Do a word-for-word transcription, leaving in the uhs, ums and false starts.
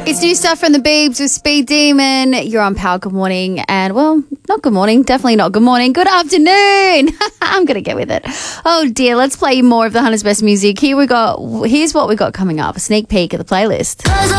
It's new stuff from the Beebs with Speed Demon. You're on Power. Good morning. And, well, not good morning. Definitely not good morning. Good afternoon. I'm going to get with it. Oh, dear. Let's play more of the Hunter's Best music. Here we go. Here's what we got coming up. A sneak peek of the playlist.